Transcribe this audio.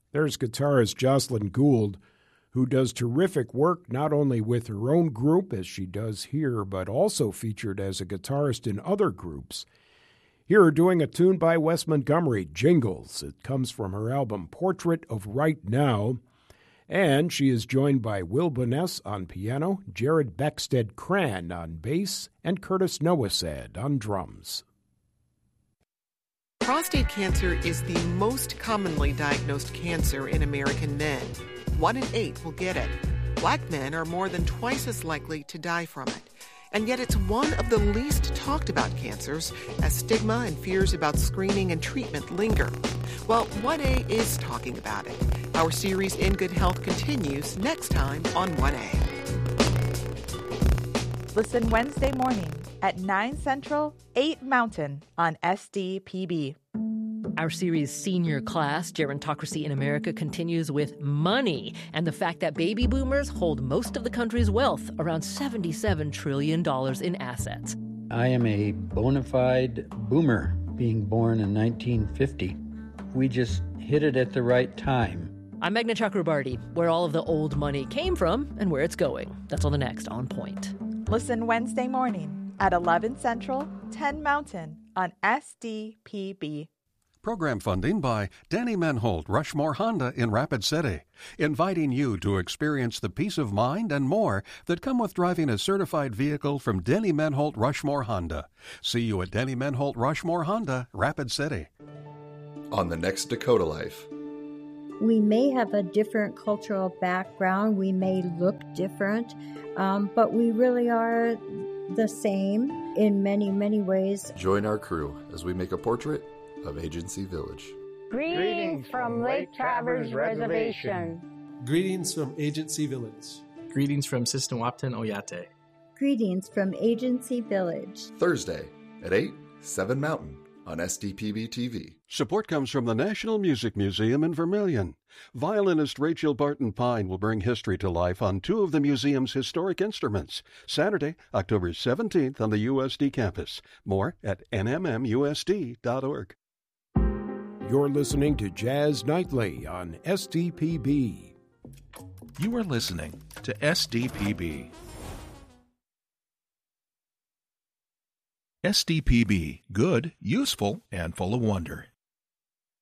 There's guitarist Jocelyn Gould, who does terrific work not only with her own group, as she does here, but also featured as a guitarist in other groups. Here are doing a tune by Wes Montgomery, Jingles. It comes from her album Portrait of Right Now. And she is joined by Will Boness on piano, Jared Beckstead-Cran on bass, and Curtis Nowasad on drums. Prostate cancer is the most commonly diagnosed cancer in American men. 1 in 8 will get it. Black men are more than twice as likely to die from it. And yet it's one of the least talked about cancers, as stigma and fears about screening and treatment linger. Well, 1A is talking about it. Our series In Good Health continues next time on 1A. Listen Wednesday morning at 9 Central, 8 Mountain on SDPB. Our series Senior Class, Gerontocracy in America, continues with money and the fact that baby boomers hold most of the country's wealth, around $77 trillion in assets. I am a bona fide boomer, being born in 1950. We just hit it at the right time. I'm Meghna Chakrabarti, where all of the old money came from and where it's going. That's on the next On Point. Listen Wednesday morning at 11 Central, 10 Mountain on SDPB. Program funding by Danny Menholt, Rushmore Honda in Rapid City, inviting you to experience the peace of mind and more that come with driving a certified vehicle from Danny Menholt, Rushmore Honda. See you at Danny Menholt, Rushmore Honda, Rapid City. On the next Dakota Life. We may have a different cultural background, we may look different, but we really are the same in many, many ways. Join our crew as we make a portrait of Agency Village. Greetings from Lake Traverse Reservation. Greetings from Agency Village. Greetings from Sistawapton Oyate. Greetings from Agency Village. Thursday at 8, 7 Mountain on SDPB TV. Support comes from the National Music Museum in Vermilion. Violinist Rachel Barton Pine will bring history to life on 2 of the museum's historic instruments. Saturday, October 17th on the USD campus. More at nmmusd.org. You're listening to Jazz Nightly on SDPB. You are listening to SDPB. SDPB, good, useful, and full of wonder.